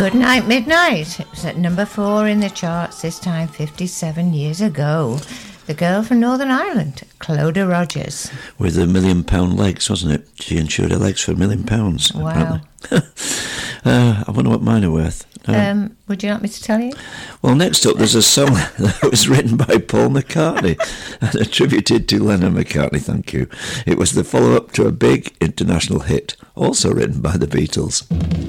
Goodnight Midnight. It was at number 4 in the charts this time 57 years ago. The girl from Northern Ireland, Clodagh Rogers. With £1 million legs, wasn't it? She insured her legs for £1 million. Wow. I wonder what mine are worth. Would you like me to tell you? Well, next up, there's a song that was written by Paul McCartney and attributed to Lennon McCartney, thank you. It was the follow-up to a big international hit, also written by the Beatles.